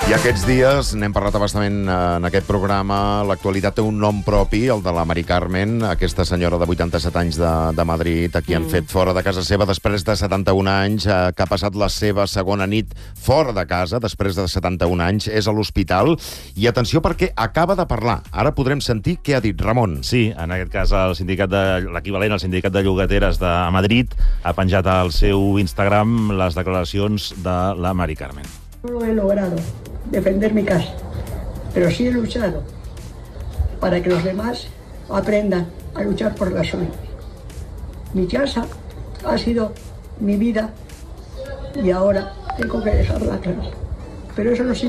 I aquests dies, n'hem parlat abastament en aquest programa, l'actualitat té un nom propi, el de la Mari Carmen, aquesta senyora de 87 anys de Madrid, a qui han fet fora de casa seva després de 71 anys, que ha passat la seva segona nit fora de casa, després de 71 anys, és a l'hospital. I atenció perquè acaba de parlar. Ara podrem sentir què ha dit Ramon. Sí, en aquest cas l'equivalent al sindicat de llogateres de Madrid ha penjat al seu Instagram les declaracions de la Mari Carmen. No lo he logrado defender mi casa, pero sí he luchado para que los demás aprendan a luchar por la suya. Mi casa ha sido mi vida y ahora tengo que dejarla clara. Pero eso no